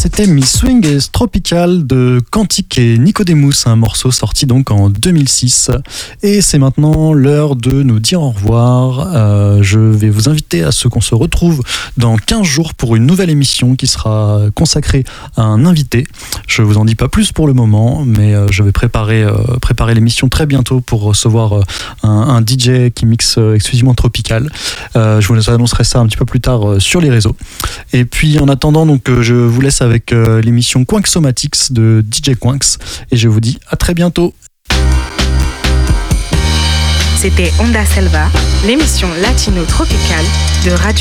C'était Mi Swing et Tropical de Quantique et Nicodemus, un morceau sorti donc en 2006. Et c'est maintenant l'heure de nous dire au revoir. Je vais vous inviter à ce qu'on se retrouve dans 15 jours pour une nouvelle émission qui sera consacrée à un invité. Je vous en dis pas plus pour le moment, mais je vais préparer l'émission très bientôt pour recevoir un DJ qui mixe exclusivement tropical. Je vous annoncerai ça un petit peu plus tard sur les réseaux. Et puis en attendant, donc, je vous laisse avec l'émission Quanksomatics de DJ Quanks et je vous dis à très bientôt. C'était Onda Selva, l'émission latino-tropicale de Radio